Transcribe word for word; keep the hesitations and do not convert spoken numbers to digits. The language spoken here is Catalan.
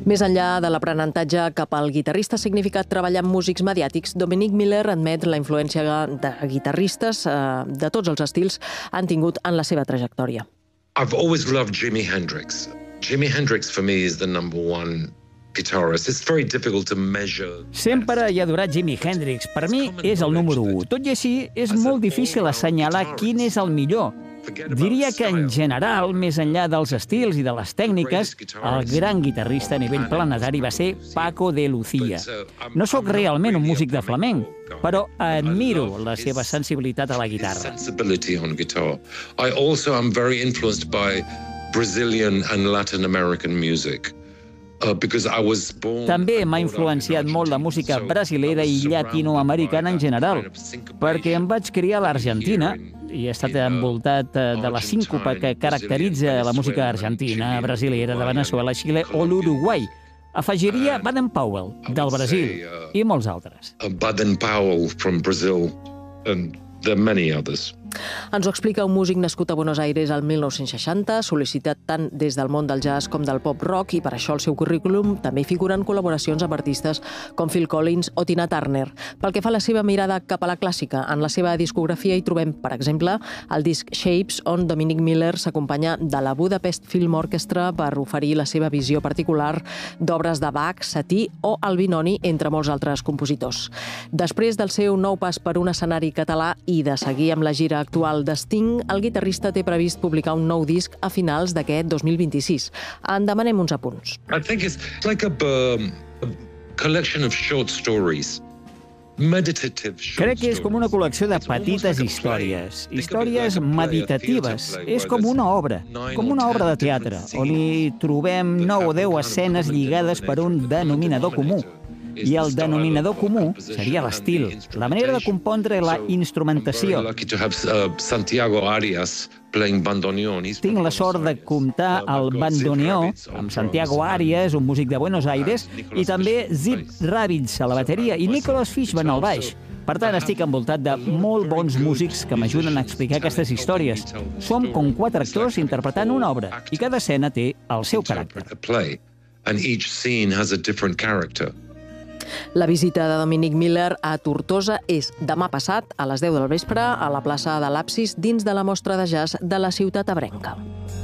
Més enllà de l'aprenentatge cap al guitarrista significat treballar amb músics mediàtics, Dominic Miller admet la influència de guitarristes eh, de tots els estils han tingut en la seva trajectòria. I've always loved Jimi Hendrix. Jimi Hendrix for me is the number one guitarist. It's very difficult to measure. Sempre he adorat Jimi Hendrix. Per mi és el número u. Tot i així, és molt difícil assenyalar quin és el millor. Diria que, en general, més enllà dels estils i de les tècniques, el gran guitarrista a nivell planetari va ser Paco de Lucía. No sóc realment un músic de flamenc, però admiro la seva sensibilitat a la guitarra. I also am very influenced by Brazilian and Latin American music. També m'ha influenciat molt la música brasilera i llatinoamericana en general, perquè em vaig criar a l'Argentina i he estat envoltat de la síncopa que caracteritza la música argentina, brasilera, de Venezuela, Xile o l'Uruguai. Afegiria Baden Powell, del Brasil, i molts altres. Baden Powell from Brazil, and there are many others. Ens ho explica un músic nascut a Buenos Aires al mil nou-cents seixanta, sol·licitat tant des del món del jazz com del pop-rock, i per això al seu currículum també hi figuren col·laboracions amb artistes com Phil Collins o Tina Turner. Pel que fa a la seva mirada cap a la clàssica, en la seva discografia hi trobem, per exemple, el disc Shapes, on Dominic Miller s'acompanya de la Budapest Film Orchestra per oferir la seva visió particular d'obres de Bach, Satie o Albinoni, entre molts altres compositors. Després del seu nou pas per un escenari català i de seguir amb la gira actual de Sting, el guitarrista té previst publicar un nou disc a finals d'aquest dos mil vint-i-sis. En demanem uns apunts. I think it's like a, um, a collection of short stories. Meditative short Crec que és com una col·lecció de petites històries, històries meditatives. És com una obra, com una obra de teatre, on hi trobem nou o deu escenes lligades per un denominador comú. I el denominador comú seria l'estil, la manera de compondre la instrumentació. Tinc la sort de comptar el bandoneó amb Santiago Arias, un músic de Buenos Aires, i també Zip Rabbids a la bateria i Nicholas Fishman al baix. Per tant, estic envoltat de molt bons músics que m'ajuden a explicar aquestes històries. Som com quatre actors interpretant una obra, i cada escena té el seu caràcter. La visita de Dominic Miller a Tortosa és demà passat a les deu del vespre a la plaça de l'Absis dins de la mostra de jazz de la ciutat ebrenca.